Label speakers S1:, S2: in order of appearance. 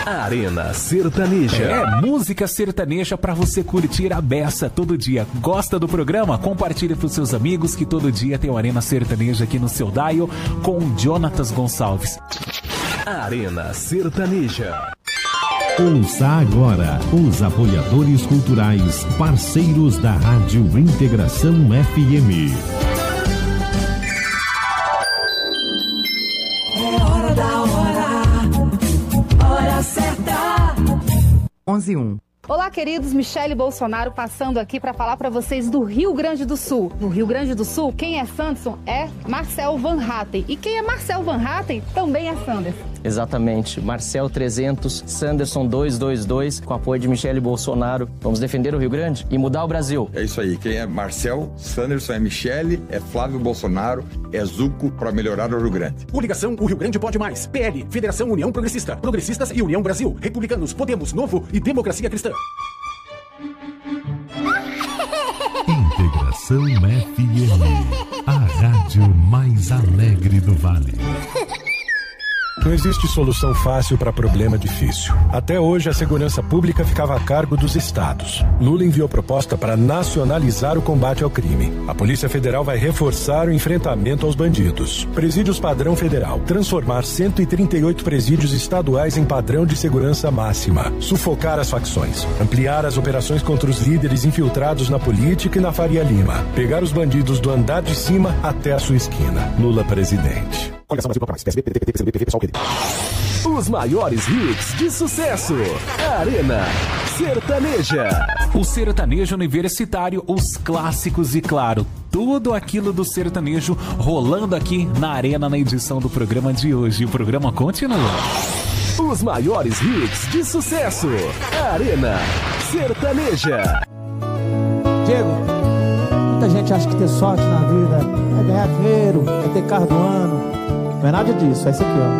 S1: Arena Sertaneja.
S2: É música sertaneja pra você curtir a beça todo dia. Gosta do programa? Compartilhe pros seus amigos que todo dia tem o Arena Sertaneja aqui no seu dial com Jonatas Gonçalves.
S1: Arena Sertaneja.
S3: Ouça agora os apoiadores culturais, parceiros da Rádio Integração FM.
S4: É hora da hora certa.
S5: 11:01.
S6: Olá, queridos, Michele Bolsonaro passando aqui para falar para vocês do Rio Grande do Sul. No Rio Grande do Sul, quem é Sanderson é Marcel Van Hatten. E quem é Marcel Van Hatten também é Sanderson.
S7: Exatamente. Marcel 300, Sanderson 222, com apoio de Michele Bolsonaro. Vamos defender o Rio Grande e mudar o Brasil.
S8: É isso aí. Quem é Marcel, Sanderson é Michele, é Flávio Bolsonaro, é Zuco para melhorar o Rio Grande.
S9: Coligação O Rio Grande Pode Mais. PL, Federação União Progressista, Progressistas e União Brasil. Republicanos, Podemos, Novo e Democracia Cristã.
S3: Integração FM, a rádio mais alegre do Vale.
S10: Não existe solução fácil para problema difícil. Até hoje, a segurança pública ficava a cargo dos estados. Lula enviou proposta para nacionalizar o combate ao crime. A Polícia Federal vai reforçar o enfrentamento aos bandidos. Presídios padrão federal. Transformar 138 presídios estaduais em padrão de segurança máxima. Sufocar as facções. Ampliar as operações contra os líderes infiltrados na política e na Faria Lima. Pegar os bandidos do andar de cima até a sua esquina. Lula presidente.
S1: Os maiores hits de sucesso. Arena Sertaneja.
S2: O sertanejo universitário, os clássicos e, claro, tudo aquilo do sertanejo rolando aqui na Arena na edição do programa de hoje. O programa continua.
S1: Os maiores hits de sucesso. Arena Sertaneja.
S11: Diego, muita gente acha que ter sorte na vida é ganhar dinheiro, é ter carro do ano. Não é nada disso, é isso aqui, ó.